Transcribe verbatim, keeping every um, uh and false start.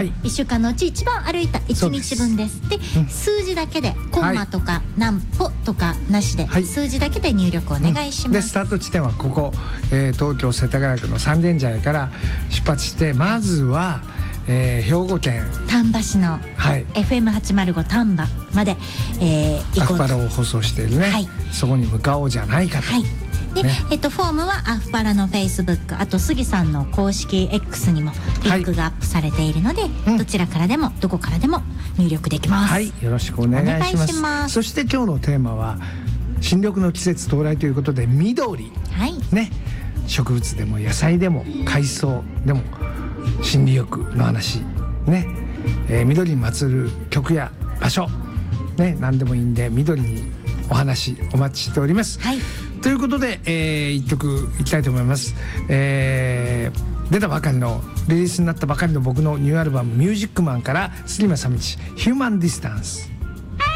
はい、いっしゅうかんのうち一番歩いたいちにちぶんです。で、うん、数字だけでコンマとか何歩とかなしで、はい、数字だけで入力お願いします、うん、 でスタート地点はここ、えー、東京世田谷区の三軒茶屋から出発して、まずは、えー、兵庫県丹波市の エフエムはちまるご 丹波まで、えー、行こうと。 アフパラを放送しているね、はい、そこに向かおうじゃないかと、 はいで、ね、えっと、フォームはアフパラのフェイスブック、あと杉さんの公式 X にもリンクがアップされているので、はい、どちらからでもどこからでも入力できます。 はい、よろしくお願いします。 お願いします。 そして今日のテーマは新緑の季節到来ということで、緑、 はいね、植物でも野菜でも海藻でも心理浴の話ね、えー、緑にまつる曲や場所ね、何でもいいんで緑にお話お待ちしております、 はい、 ということで、えー、一曲いきたいと思います、えー、出たばかりのリリースになったばかりの僕のニューアルバム「ミュージックマン」から杉間さみち「ヒューマンディスタンス」。